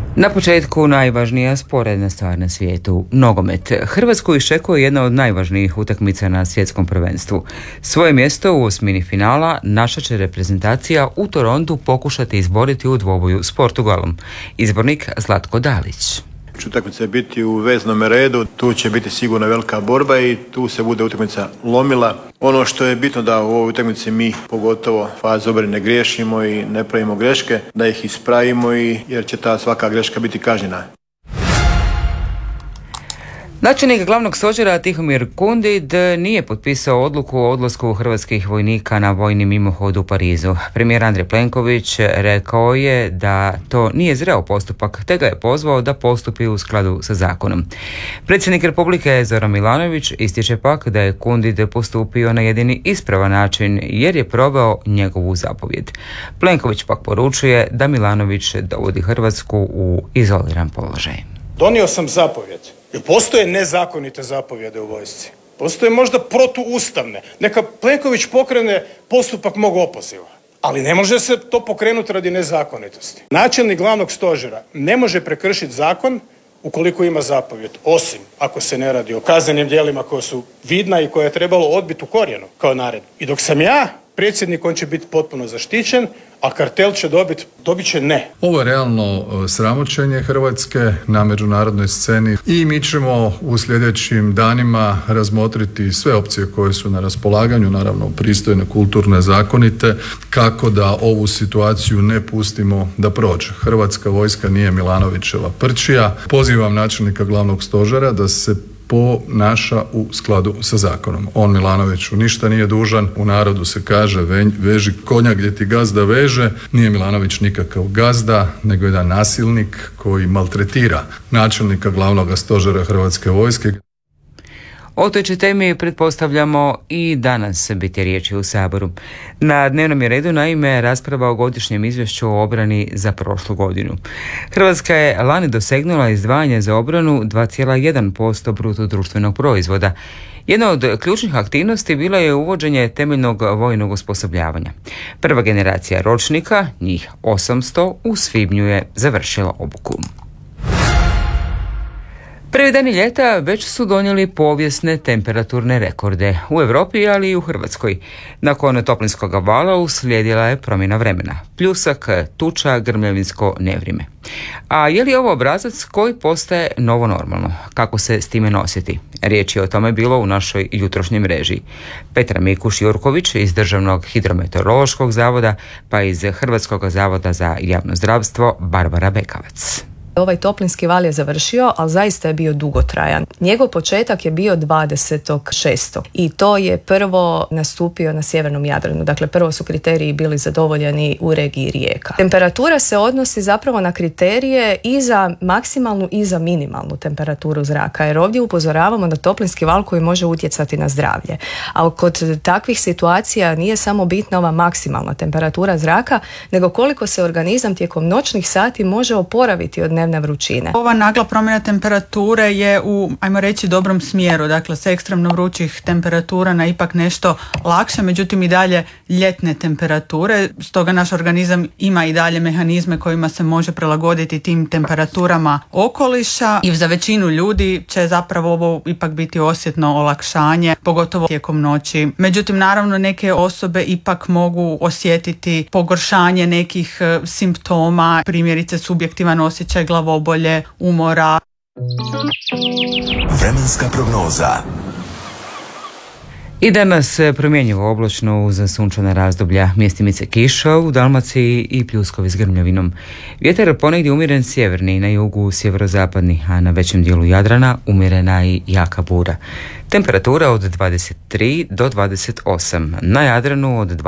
Na početku najvažnija sporedna stvar na svijetu, nogomet. Hrvatsku iščekuje jedna od najvažnijih utakmica na svjetskom prvenstvu. Svoje mjesto u osmini finala naša će reprezentacija u Torontu pokušati izboriti u dvoboju s Portugalom. Izbornik Zlatko Dalić. Utakmica će biti u veznom redu, tu će biti sigurno velika borba i tu se bude utakmica lomila. Ono što je bitno da u ovoj utakmici mi pogotovo fazu obrane ne griješimo i ne pravimo greške, da ih ispravimo jer će ta svaka greška biti kažnjena. Načelnik glavnog stožera Tihomir Kundid nije potpisao odluku o odlasku hrvatskih vojnika na vojni mimohod u Parizu. Premijer Andrej Plenković rekao je da to nije zreo postupak, te ga je pozvao da postupi u skladu sa zakonom. Predsjednik Republike Zoran Milanović ističe pak da je Kundid postupio na jedini ispravan način jer je proveo njegovu zapovjed. Plenković pak poručuje da Milanović dovodi Hrvatsku u izoliran položaj. Donio sam zapovjed. Jer postoje nezakonite zapovjede u vojsci. Postoje možda protuustavne. Neka Plenković pokrene postupak mog opoziva. Ali ne može se to pokrenuti radi nezakonitosti. Načelnik glavnog stožera ne može prekršiti zakon ukoliko ima zapovjed, osim ako se ne radi o kaznenim djelima koja su vidna i koje je trebalo odbiti u korijenu kao naredbu. I dok sam ja predsjednik, on će biti potpuno zaštićen, a kartel će dobit će ne. Ovo je realno sramoćenje Hrvatske na međunarodnoj sceni i mi ćemo u sljedećim danima razmotriti sve opcije koje su na raspolaganju, naravno pristojne, kulturne, zakonite, kako da ovu situaciju ne pustimo da prođe. Hrvatska vojska nije Milanovićeva prčija. Pozivam načelnika glavnog stožera da se ponaša u skladu sa zakonom. On Milanoviću ništa nije dužan, u narodu se kaže veži konja gdje ti gazda veže, nije Milanović nikakav gazda, nego jedan nasilnik koji maltretira načelnika glavnog stožera Hrvatske vojske. O toj će temi pretpostavljamo i danas biti riječi u Saboru. Na dnevnom je redu naime rasprava o godišnjem izvješću o obrani za prošlu godinu. Hrvatska je lani dosegnula izdvajanje za obranu 2,1% bruto društvenog proizvoda. Jedna od ključnih aktivnosti bila je uvođenje temeljnog vojnog osposobljavanja. Prva generacija ročnika, njih 800, u svibnju je završila obuku. Prvi dani ljeta već su donijeli povijesne temperaturne rekorde u Europi, ali i u Hrvatskoj. Nakon toplinskog vala uslijedila je promjena vremena. Pljusak, tuča, grmljavinsko nevrijeme. A je li ovo obrazac koji postaje novo normalno? Kako se s time nositi? Riječ je o tome bilo u našoj jutrošnjoj mreži. Petra Mikuš-Jurković iz Državnog hidrometeorološkog zavoda, pa iz Hrvatskog zavoda za javno zdravstvo Barbara Bekavac. Ovaj toplinski val je završio, ali zaista je bio dugotrajan. Njegov početak je bio 20.6. i to je prvo nastupio na sjevernom Jadranu. Dakle, prvo su kriteriji bili zadovoljeni u regiji Rijeka. Temperatura se odnosi zapravo na kriterije i za maksimalnu i za minimalnu temperaturu zraka, jer ovdje upozoravamo na toplinski val koji može utjecati na zdravlje. A kod takvih situacija nije samo bitna ova maksimalna temperatura zraka, nego koliko se organizam tijekom noćnih sati može oporaviti od dnevne vrućine. Ova nagla promjena temperature je u, ajmo reći, dobrom smjeru. Dakle, s ekstremno vrućih temperatura na ipak nešto lakše, međutim i dalje ljetne temperature. Stoga naš organizam ima i dalje mehanizme kojima se može prilagoditi tim temperaturama okoliša i za većinu ljudi će zapravo ovo ipak biti osjetno olakšanje, pogotovo tijekom noći. Međutim, naravno, neke osobe ipak mogu osjetiti pogoršanje nekih simptoma, primjerice subjektivan osjećaj glavobolje, umora. Vremenska prognoza. I danas promjenjivo oblačno uz sunčana razdoblja, mjestimice kiša u Dalmaciji i pljuskovi s grmljavinom. Vjetar ponegdje umjeren sjeverni, na jugu sjeverozapadni, a na većem dijelu Jadrana umjerena i jaka bura. Temperatura od 23 do 28, na Jadranu od